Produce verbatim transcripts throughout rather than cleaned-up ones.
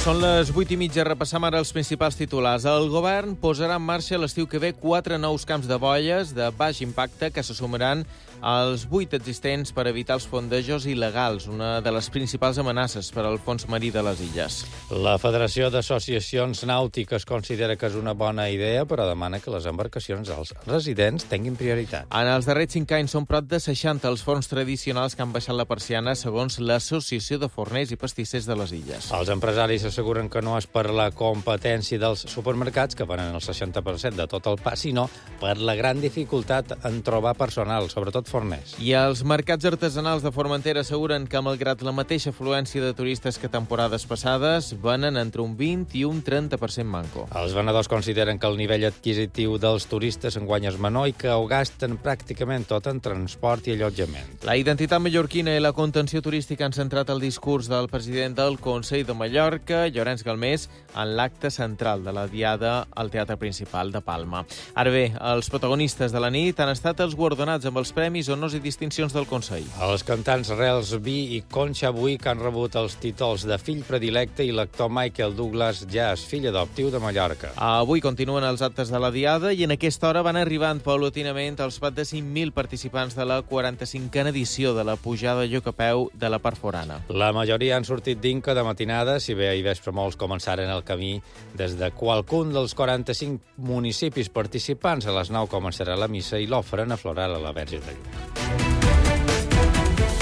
Són les vuit i mitja, repassam ara els principals titulars. El govern posarà en marxa l'estiu que ve quatre nous camps de boies de baix impacte que se sumaran als vuit existents per evitar els fondejos il·legals, una de les principals amenaces per al fons marí de les illes. La Federació d'Associacions Nàutiques considera que és una bona idea, però demana que les embarcacions dels residents tinguin prioritat. En els darrers cinc anys són prop de seixanta els forns tradicionals que han baixat la persiana, segons l'Associació de Forners i Pastissers de les Illes. Els empresaris asseguren que no és per la competència dels supermercats, que venen el seixanta per cent de tot el pa, sinó per la gran dificultat en trobar personal, sobretot forners. I els mercats artesanals de Formentera asseguren que, malgrat la mateixa afluència de turistes que temporades passades, venen entre un vint i un trenta per cent manco. Els venedors consideren que el nivell adquisitiu dels turistes enguany és menor i que ho gasten pràcticament tot en transport i allotjament. La identitat mallorquina i la contenció turística han centrat el discurs del president del Consell de Mallorca, Llorenç Galmés, en l'acte central de la Diada al Teatre Principal de Palma. Ara bé, els protagonistes de la nit han estat els guardonats amb els premis, honors i distincions del Consell. Els cantants Rels B i Concha Buic han rebut els títols de fill predilecte i l'actor Michael Douglas ja és fill adoptiu de Mallorca. Avui continuen els actes de la Diada i en aquesta hora van arribant paulatinament els prop de cinc mil participants de la quaranta-cinquena edició de la pujada a lloc a peu de la part forana. La majoria han sortit d'Inca de matinada, si bé ahir vespre molts començaren el camí des de qualcun dels quaranta-cinc municipis participants. A les nou començarà la missa i l'ofrena floral a la Verge de Lluc.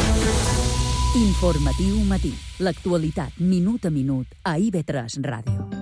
Informatiu matí. L'actualitat minut a minut a I V tres Ràdio.